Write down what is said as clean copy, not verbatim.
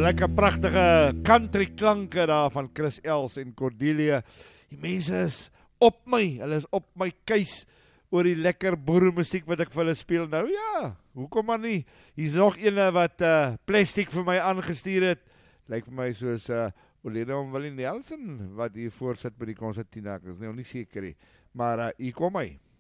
Lekker pragtige country klanke daar van Chris Els en Cordelia. Die mense is op my, hulle is op my keus oor die lekker boeremusiek wat ek vir hulle speel. Nou ja, hoekom maar nie? Hier's nog ene wat plastic vir my aangestuur het. Lyk vir my soos Olena Willie Nelson wat hier voorsit by die Concertina. Ek is nou nie seker nie, maar hier kom hy.